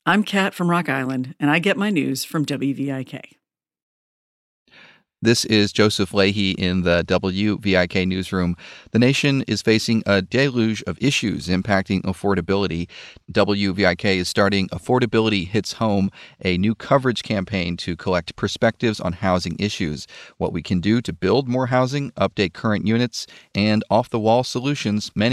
I'm Kat from Rock Island, and I get my news from WVIK. This is Joseph Leahy in the WVIK newsroom. The nation is facing a deluge of issues impacting affordability. WVIK is starting Affordability Hits Home, a new coverage campaign to collect perspectives on housing issues, what we can do to build more housing, update current units, and off-the-wall solutions many